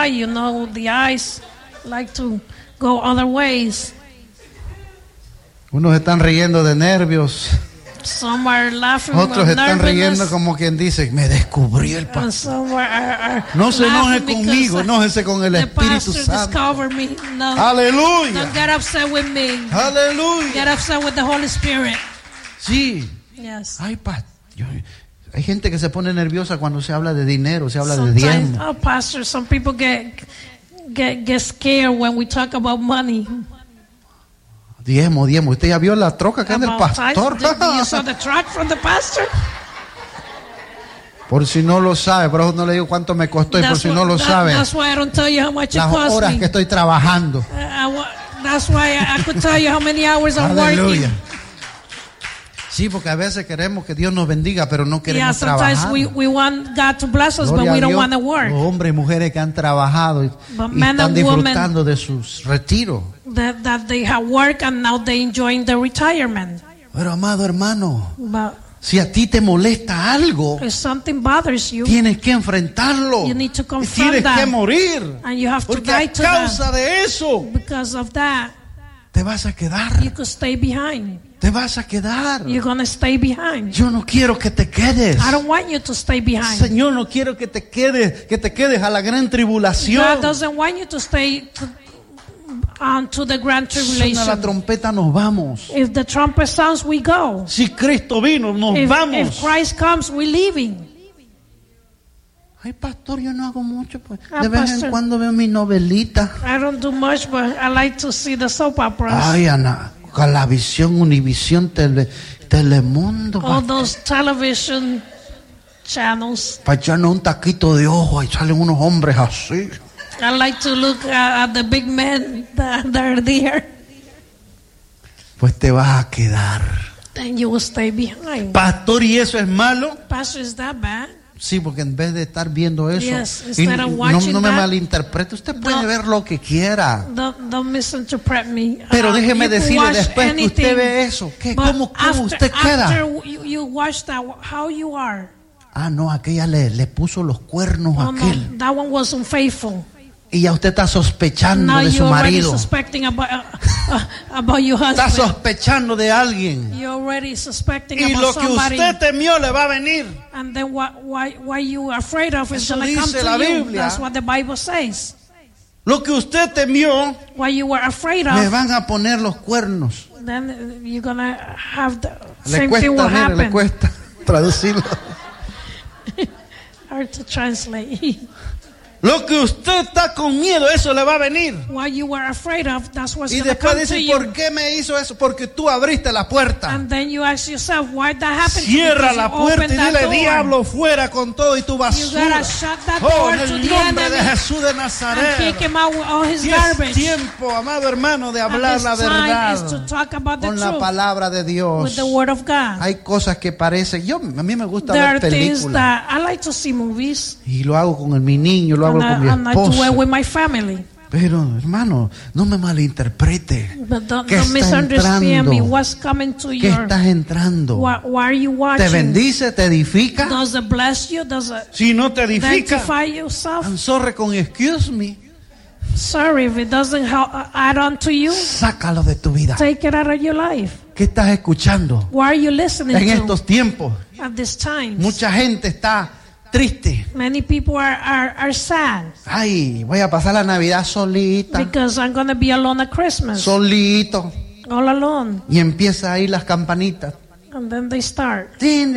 eye, you know, the eyes like to go other ways. Unos están riendo de nervios. Some are laughing Otros with están riendo nervousness. como quien dice, me descubrió el And pastor. some are No se enoje laughing conmigo, because enójese con el the Espíritu pastor Santo. discovered me. No, Aleluya. don't get upset with me. Get Aleluya. upset with the Holy Spirit. Sí. Yes. Ay, hay gente que se pone nerviosa cuando se habla de dinero, se habla de Sometimes, diezmo. oh, Pastor, some people get scared when we talk about money. Diezmo. Usted ya vio la troca que es del About pastor. tithes. You saw the truck from the pastor? Por si no lo sabe, por eso no le digo cuánto me costó y por si no lo sabe. That's why I don't tell you how much it Las cost horas me. que estoy trabajando. That's why I could tell you how many hours I'm Aleluya. working. Sí, porque a veces queremos que Dios nos bendiga, pero no Yeah, queremos sometimes trabajar. we want God to bless us, Gloria but we a don't Dios, want to work. los hombres y mujeres que han trabajado y men están and disfrutando de sus retiros. That they have work and now they enjoying the retirement. Pero amado hermano, But si a ti te molesta algo, if something bothers you, tienes que enfrentarlo. you need to Y confront tienes que that. morir. And you have to Porque die a to that. causa de eso Because of that, te vas a quedar. you could stay behind. Te vas a quedar. You're going to stay behind. Yo no quiero que te quedes. I don't want you to stay behind. Señor, no quiero que te quedes a la gran tribulación. God doesn't want you to stay to the grand Suena la tribulation. trompeta, nos vamos. If the trumpet sounds, we go. Si Cristo vino, nos If vamos. Christ comes, we're leaving. Ay, pastor, yo no hago mucho. Pues. Ah, De vez en pastor. cuando veo mi novelita. I don't do much, but I like to see the soap operas. Ay, Ana, Galavisión, Univisión, Telemundo. All those television channels. Para echarnos un taquito de ojo y salen unos hombres así. I like to look at the big men that are there. Pues te vas a quedar. Then you will stay behind. Pastor, ¿y eso es malo? Pastor, is that bad? Sí, porque en vez de estar viendo eso, Yes, y instead of watching no me that, malinterprete, usted puede don't- ver lo que quiera. Don't misinterpret me. Pero déjeme You can decirle, watch después que anything, usted ve eso, but ¿cómo usted queda? After you watch that, how you are. Ah, no, aquella le puso los cuernos a Oh, aquel. no, that one was unfaithful. Y ya usted está sospechando Now de su you're already marido. suspecting about your Está husband. sospechando de alguien. You're already suspecting Y about lo que somebody. usted temió le va a venir. And then why you are afraid of is Eso going to come dice to la you. Biblia. That's what the Bible says. Lo que usted temió, What you were afraid le of, van a poner los cuernos. then you're going to have the Le same thing will cuesta, mire, le happen. cuesta traducirlo. Hard to translate. Lo que usted está con miedo, eso le va a venir. What you were afraid of, that's what's Y going to después come to dice, you. ¿por qué me hizo eso? Porque tú abriste la puerta. And then you ask yourself, why that happened? Cierra Because la you puerta y opened that dile, door. diablo, fuera con todo y tu You basura. gotta shut that Oh, door en to el the nombre de enemy Jesús de and Nazaret. kick him out with all his Y es garbage. tiempo, amado hermano, de And hablar this la time is to verdad talk about the con la truth palabra de with Dios. the word of God. Hay cosas que parecen, a mí me gusta There ver are things películas that I like to see movies, y lo hago con mi niño, lo hago con mi and I do it esposa. with my family. Pero hermano, no me malinterprete. But don't ¿Qué está misunderstand me. entrando? What's coming to ¿Qué your? estás entrando? Why are you ¿Te watching? bendice? ¿Te edifica? Does it bless you? Does it Si no te edifica, identify yourself? I'm sorry con excuse me. Sorry if it doesn't add on to you. Sácalo de tu vida. Take it out of your life. ¿Qué estás escuchando? What are you listening En to estos tiempos, at this time? mucha gente está triste. Many people are sad Ay, voy a pasar la Navidad solita, because I'm going to be alone at Christmas, solito. all alone. Y empieza ahí las campanitas. And then they start Hearing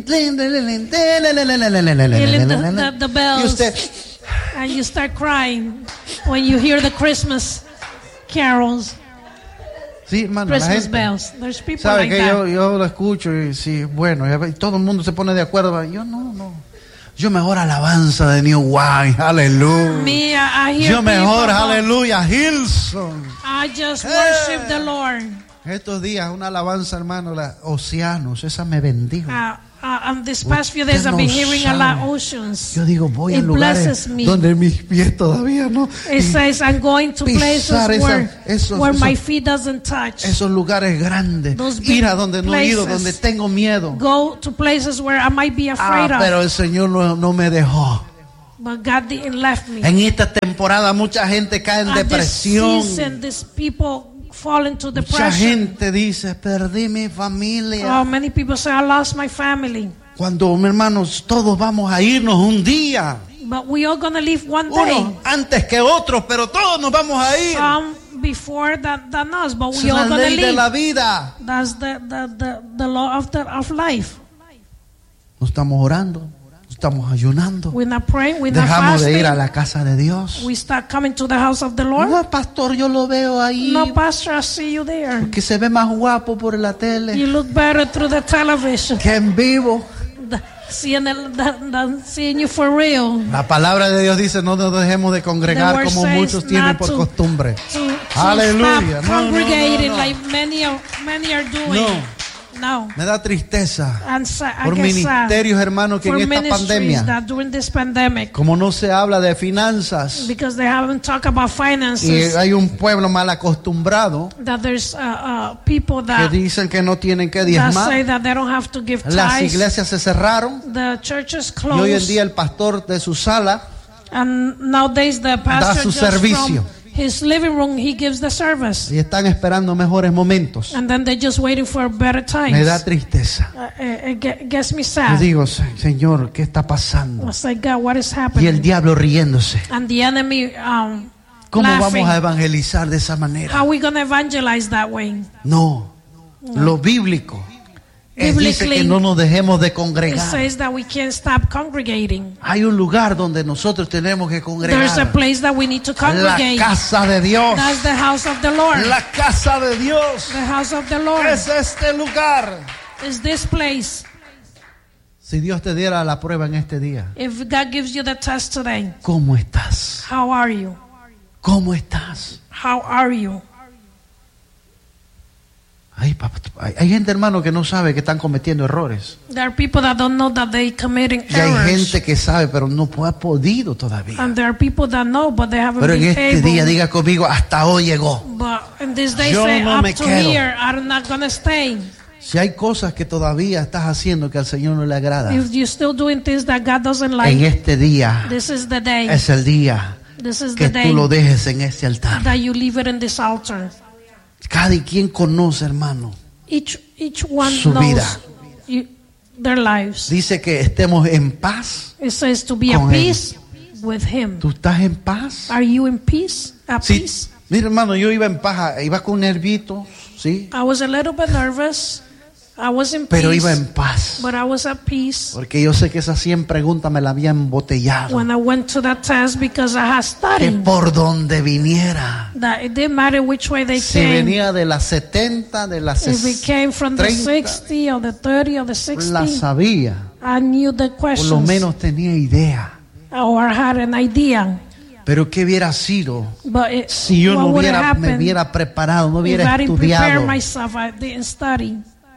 the bells. Y usted, and you start crying when you hear the Christmas carols, sí, hermano, la Christmas gente bells. There's people sabe like que that. yo lo escucho y sí, bueno, y todo el mundo se pone de acuerdo. Yo no. Yo mejor alabanza de New Wine, aleluya. Me, I hear Yo mejor, people, aleluya, Hillsong. I just worship the Lord. Estos días una alabanza, hermano, la Océanos, esa me bendijo. And this past few days Usted I've been no hearing a lot sabe. Oceans. Yo digo, voy a It lugares blesses me. donde mis pies todavía no. It says I'm going to places pisar where my feet doesn't touch. Esos lugares grandes. Those big Ir a donde no he ido, places. donde tengo miedo. Go to places where I might be afraid Pero of. el Señor no me dejó. But God didn't left me. En esta temporada mucha gente cae en At depresión. this season, these people fall into Mucha depression. gente dice, perdí mi familia. Oh, many people say, I lost my family. Cuando, mis hermanos, todos vamos a irnos un día. But we are going to leave one day. Unos antes que otros, pero todos nos vamos a ir. Some before than us, but Es we la are going to ley de la leave. vida. That's the law of life. No estamos orando, no estamos ayunando. We're not praying, we're not Dejamos de ir a fasting. la casa de Dios. We start coming to the house of the Lord. No, pastor, yo lo veo ahí. No, pastor, I see you there. Que se ve más guapo por la tele You look better through the television que en vivo. Seeing you for real. La palabra de Dios dice, no nos dejemos de congregar The word como says muchos tienen not por to- costumbre. To Aleluya. stop No, congregating no. like many are doing. No. Me da tristeza And I por get sad ministerios, hermanos, que for en esta ministries pandemia, that during this pandemic, como no se habla de finanzas because they haven't talked about y finances, hay un pueblo mal acostumbrado that there's people que that dicen que no tienen que say diezmar. that they don't have to give Las tithes. iglesias se cerraron The churches y hoy en closed, día el pastor de su sala and nowadays the pastor su just servicio. from his living room he gives the service, y están esperando mejores momentos. and then they're just waiting for better times. Me da tristeza. It gets me Yo sad. digo, Señor, ¿qué está pasando? I say, God, what is Y el happening? diablo riéndose. And the enemy ¿Cómo laughing. vamos a evangelizar de esa manera? How are we going to evangelize that way? No, lo bíblico dice que Biblically, no nos dejemos de It congregar. says that we can't stop congregating. Hay un lugar donde nosotros tenemos que There's a congregar. place that we need to La congregate. casa de Dios. That's the house of the Lord. La casa de Dios The house of the Lord es este lugar. is this place. Si Dios te diera la prueba en este día, If God gives you the test today, ¿cómo estás? how are you? ¿Cómo estás? How are you? Hay gente, hermano, que no sabe que están cometiendo errores. There are people that don't know that they committing Y hay errors. gente que sabe, pero no ha podido todavía. And there are people that know, but they haven't Pero en been este able. día, diga conmigo, hasta hoy llegó. But in this day Yo say, no up me to quedo. here, I'm not going to stay. Si hay cosas que todavía estás haciendo que al Señor no le agrada, If you're still doing things that God doesn't en like, este día this is the day. es el día This is que the tú lo day dejes en ese altar. that you leave it in this altar. Cada quien conoce, hermano. Each one Su knows vida. their lives. Dice que estemos en paz. It says to be Con at Él. peace with Him. ¿Tú estás en paz? Are you in peace? At Sí. peace? Mira, hermano, yo iba en paz, iba con nervitos, ¿sí? I was a little bit nervous. I was in Pero peace, iba en paz. but I was at peace Porque yo sé que esas 100 preguntas me las habían embotellado. when I went to that test because I had Que studied. por donde viniera, That it didn't matter which way they si came. venía de las 70, de las If it came from the 30, 60 or the 30 or the la 60, sabía. I knew the Por lo questions menos tenía idea. or I had an idea. Pero ¿qué hubiera sido But si yo what no would me happen hubiera preparado, no if hubiera I didn't prepare estudiado? myself? I didn't study.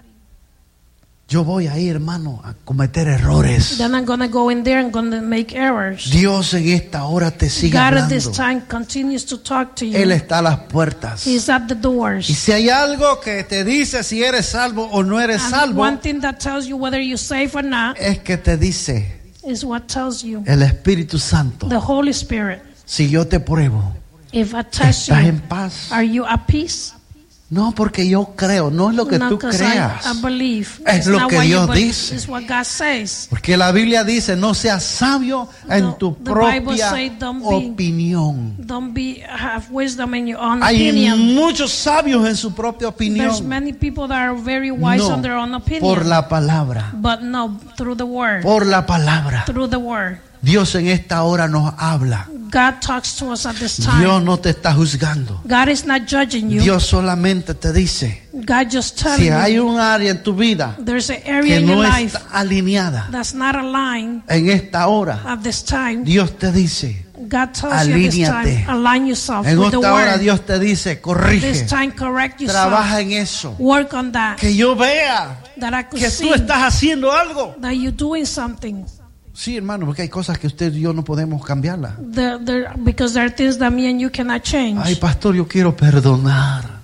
Yo voy a ir, hermano, a cometer errores. Then I'm going to go in there and going to make errors. Dios en esta hora te sigue God at this hablando. time continues to talk to Él you. está a las puertas. He's at the Y doors. si hay algo que te dice si eres salvo o no eres And salvo, one thing that tells you whether you're safe or not es que te dice is what tells you. el Espíritu Santo. The Holy Spirit. Si yo te pruebo, If I test ¿estás en you, paz? are you at peace? No, porque yo creo, no es lo que No, tú 'cause creas. I believe. Es It's lo not que what you Dios believe, dice. it's what God says. Porque la Biblia dice, no seas sabio en tu The Bible propia say, don't be- opinión. Don't have wisdom in your own Hay opinion. muchos sabios en su propia There's opinión. many people that are very wise on their own No, opinion. por la palabra. But no, through the word. Por la palabra. Through the word. Dios en esta hora nos habla. God talks to us at this time. Dios no te está juzgando. God is not judging you. Dios solamente te dice, God just telling si hay you un área en tu vida there's an area que in your no life está alineada, that's not aligned en esta hora, at this time. Dios te dice, God tells you at this alíñate. time, align yourself en with the esta hora word. Dios te dice, This corrige, time, correct yourself. trabaja en eso, Work on that. que yo vea That I could que see tú estás haciendo algo. that you're doing something. Sí, hermano, porque hay cosas que usted y yo no podemos cambiarlas. Because there are things that me and you cannot change. Ay, pastor, yo quiero perdonar.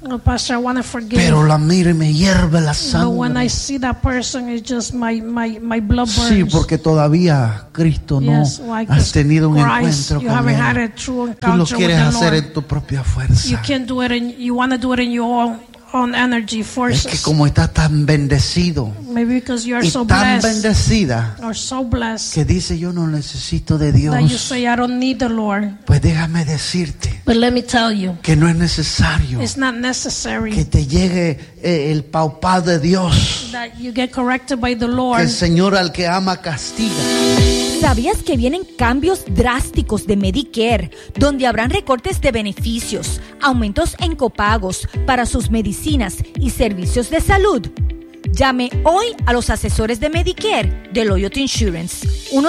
Oh, Pastor, I want to forgive. Pero la miro y me hierve la But when I sangre. see that person, it's just my blood burns. Sí, porque todavía Cristo no Yes, why? has tenido un Christ, encuentro you con haven't had Él. a true Tú lo encounter with quieres the hacer Lord. en tu propia You fuerza. can't do it, and you want to do it in your own energy Es que forces. como estás tan bendecido Maybe because you are y so tan blessed, bendecida or so blessed, que dice yo no necesito de that you Dios, say, I don't need the Lord. pues déjame decirte But let me tell you, que no es necesario it's not que necessary te llegue el paupá de Dios, that you get corrected by the que Lord. el Señor al que ama castiga. ¿Sabías que vienen cambios drásticos de Medicare, donde habrán recortes de beneficios, aumentos en copagos para sus medicinas y servicios de salud? Llame hoy a los asesores de Medicare de Loyalty Insurance,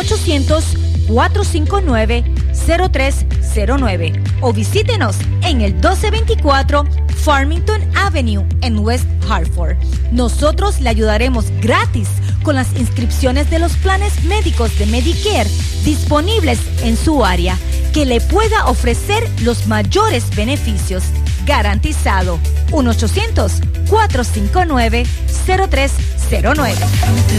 1-800-459-0309 o visítenos en el 1224 Farmington Avenue en West Hartford. Nosotros le ayudaremos gratis con las inscripciones de los planes médicos de Medicare disponibles en su área que le pueda ofrecer los mayores beneficios. Garantizado. 1-800-459-0309.